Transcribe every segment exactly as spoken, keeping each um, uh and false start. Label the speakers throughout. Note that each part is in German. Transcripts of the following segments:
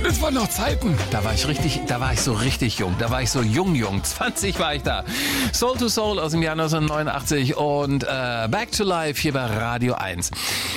Speaker 1: Das waren noch Zeiten. Da war ich richtig, da war ich so richtig jung. Da war ich so jung, jung. zwanzig war ich da. Soul to Soul aus dem Jahr neunzehnhundertneunundachtzig und äh, Back to Life hier bei Radio eins.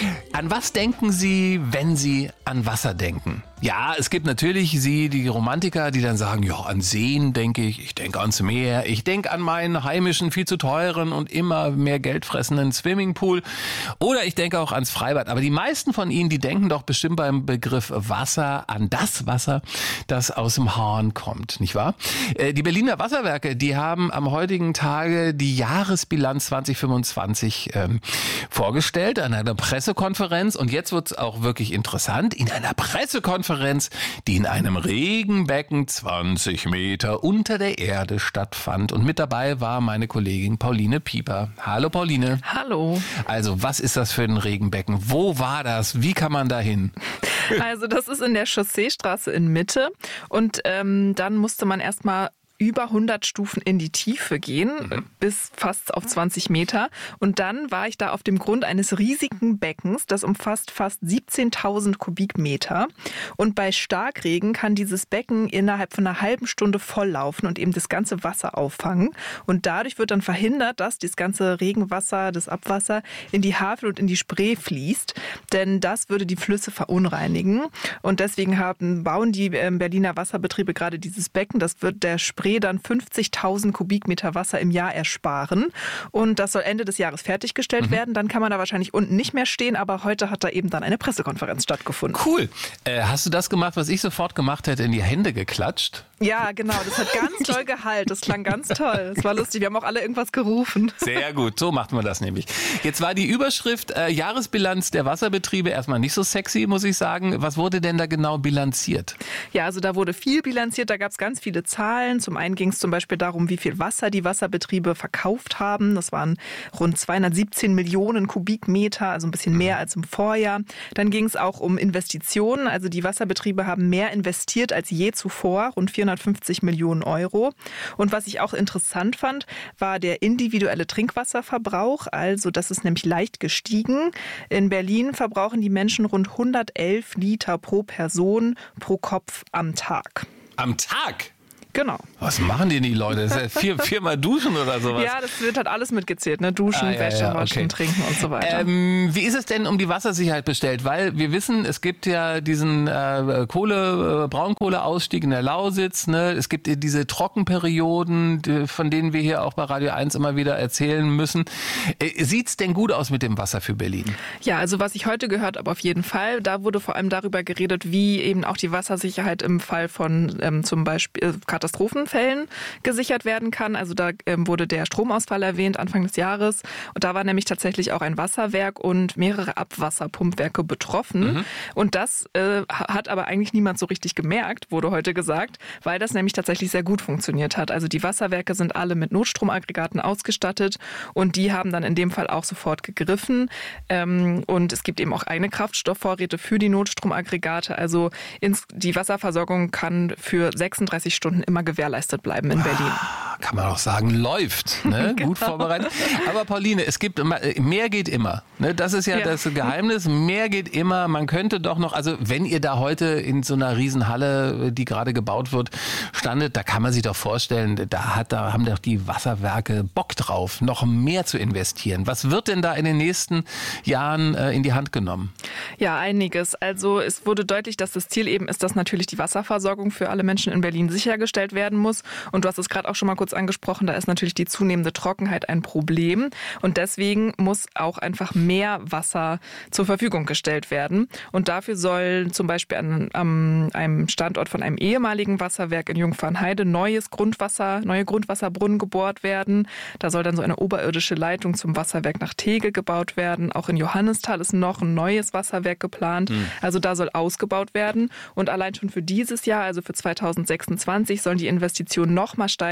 Speaker 1: An was denken Sie, wenn Sie an Wasser denken? Ja, es gibt natürlich Sie, die Romantiker, die dann sagen, ja, an Seen denke ich, ich denke ans Meer, ich denke an meinen heimischen, viel zu teuren und immer mehr Geld fressenden Swimmingpool oder ich denke auch ans Freibad. Aber die meisten von Ihnen, die denken doch bestimmt beim Begriff Wasser an das Wasser, das aus dem Hahn kommt, nicht wahr? Die Berliner Wasserwerke, die haben am heutigen Tage die Jahresbilanz zwanzig fünfundzwanzig ähm, vorgestellt an einer Pressekonferenz und jetzt wird es auch wirklich interessant, in einer Pressekonferenz, die in einem Regenbecken zwanzig Meter unter der Erde stattfand. Und mit dabei war meine Kollegin Pauline Pieper. Hallo Pauline.
Speaker 2: Hallo.
Speaker 1: Also was ist das für ein Regenbecken? Wo war das? Wie kann man da hin?
Speaker 2: Also das ist in der Chausseestraße in Mitte und ähm, dann musste man erstmal über hundert Stufen in die Tiefe gehen, mhm. bis fast auf zwanzig Meter. Und dann war ich da auf dem Grund eines riesigen Beckens, das umfasst fast siebzehntausend Kubikmeter. Und bei Starkregen kann dieses Becken innerhalb von einer halben Stunde volllaufen und eben das ganze Wasser auffangen. Und dadurch wird dann verhindert, dass das ganze Regenwasser, das Abwasser in die Havel und in die Spree fließt. Denn das würde die Flüsse verunreinigen. Und deswegen haben, bauen die Berliner Wasserbetriebe gerade dieses Becken. Das wird der Spree dann fünfzigtausend Kubikmeter Wasser im Jahr ersparen. Und das soll Ende des Jahres fertiggestellt mhm. werden. Dann kann man da wahrscheinlich unten nicht mehr stehen. Aber heute hat da eben dann eine Pressekonferenz stattgefunden.
Speaker 1: Cool. Äh, hast du das gemacht, was ich sofort gemacht hätte, in die Hände geklatscht?
Speaker 2: Ja, genau. Das hat ganz toll Gehalt. Das klang ganz toll. Das war lustig. Wir haben auch alle irgendwas gerufen.
Speaker 1: Sehr gut. So macht man das nämlich. Jetzt war die Überschrift äh, Jahresbilanz der Wasserbetriebe erstmal nicht so sexy, muss ich sagen. Was wurde denn da genau bilanziert?
Speaker 2: Ja, also da wurde viel bilanziert. Da gab es ganz viele Zahlen. Zum einen ging es zum Beispiel darum, wie viel Wasser die Wasserbetriebe verkauft haben. Das waren rund zweihundertsiebzehn Millionen Kubikmeter, also ein bisschen mehr als im Vorjahr. Dann ging es auch um Investitionen. Also die Wasserbetriebe haben mehr investiert als je zuvor, rund vierhundertfünfzig Millionen Euro. Und was ich auch interessant fand, war der individuelle Trinkwasserverbrauch. Also das ist nämlich leicht gestiegen. In Berlin verbrauchen die Menschen rund hundertelf Liter pro Person pro Kopf am Tag.
Speaker 1: Am Tag?
Speaker 2: Genau.
Speaker 1: Was machen denn die Leute? Das ist ja vier, viermal duschen oder sowas?
Speaker 2: Ja, das wird halt alles mitgezählt, ne? Duschen,
Speaker 1: ah, ja,
Speaker 2: Wäsche,
Speaker 1: ja, okay.
Speaker 2: waschen, trinken und so weiter.
Speaker 1: Ähm, wie ist es denn um die Wassersicherheit bestellt? Weil wir wissen, es gibt ja diesen äh, Kohle, äh, Braunkohleausstieg in der Lausitz, ne? Es gibt diese Trockenperioden, die, von denen wir hier auch bei Radio eins immer wieder erzählen müssen. Äh, sieht's denn gut aus mit dem Wasser für Berlin?
Speaker 2: Ja, also was ich heute gehört habe, auf jeden Fall. Da wurde vor allem darüber geredet, wie eben auch die Wassersicherheit im Fall von ähm, zum Beispiel äh, Katastrophenfällen gesichert werden kann. Also da ähm, wurde der Stromausfall erwähnt Anfang des Jahres und da war nämlich tatsächlich auch ein Wasserwerk und mehrere Abwasserpumpwerke betroffen. Mhm. Und das äh, hat aber eigentlich niemand so richtig gemerkt, wurde heute gesagt, weil das nämlich tatsächlich sehr gut funktioniert hat. Also die Wasserwerke sind alle mit Notstromaggregaten ausgestattet und die haben dann in dem Fall auch sofort gegriffen. Ähm, und es gibt eben auch eigene Kraftstoffvorräte für die Notstromaggregate. Also ins, die Wasserversorgung kann für sechsunddreißig Stunden immer gewährleistet bleiben in Berlin.
Speaker 1: Kann man auch sagen, läuft. Ne?
Speaker 2: Genau.
Speaker 1: Gut vorbereitet. Aber Pauline, es gibt immer, mehr geht immer. Ne? Das ist ja, ja das Geheimnis. Mehr geht immer. Man könnte doch noch, also wenn ihr da heute in so einer Riesenhalle, die gerade gebaut wird, standet, da kann man sich doch vorstellen, da, hat, da haben doch die Wasserwerke Bock drauf, noch mehr zu investieren. Was wird denn da in den nächsten Jahren äh, in die Hand genommen?
Speaker 2: Ja, einiges. Also es wurde deutlich, dass das Ziel eben ist, dass natürlich die Wasserversorgung für alle Menschen in Berlin sichergestellt werden muss. Und du hast es gerade auch schon mal kurz angesprochen, da ist natürlich die zunehmende Trockenheit ein Problem. Und deswegen muss auch einfach mehr Wasser zur Verfügung gestellt werden. Und dafür soll zum Beispiel an, an einem Standort von einem ehemaligen Wasserwerk in Jungfernheide neues Grundwasser, neue Grundwasserbrunnen gebohrt werden. Da soll dann so eine oberirdische Leitung zum Wasserwerk nach Tegel gebaut werden. Auch in Johannisthal ist noch ein neues Wasserwerk geplant. Mhm. Also da soll ausgebaut werden. Und allein schon für dieses Jahr, also für zweitausendsechsundzwanzig, sollen die Investitionen noch mal steigen auf dann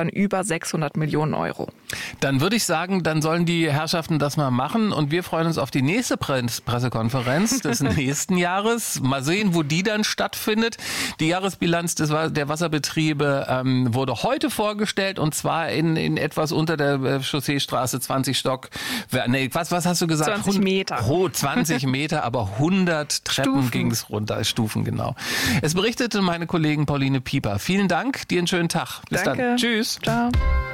Speaker 2: dann über sechshundert Millionen Euro.
Speaker 1: Dann würde ich sagen, dann sollen die Herrschaften das mal machen und wir freuen uns auf die nächste Pressekonferenz des nächsten Jahres. Mal sehen, wo die dann stattfindet. Die Jahresbilanz des, der Wasserbetriebe ähm, wurde heute vorgestellt und zwar in, in etwas unter der Chausseestraße, zwanzig Stock. Nee, was, was hast du gesagt?
Speaker 2: zwanzig Meter.
Speaker 1: Oh, zwanzig Meter, aber hundert Treppen ging es runter. Stufen, genau. Es berichtete meine Kollegin Pauline Pieper. Vielen Dank, dir einen schönen Tag. Bis
Speaker 2: Danke.
Speaker 1: dann. Tschüss.
Speaker 2: Ciao.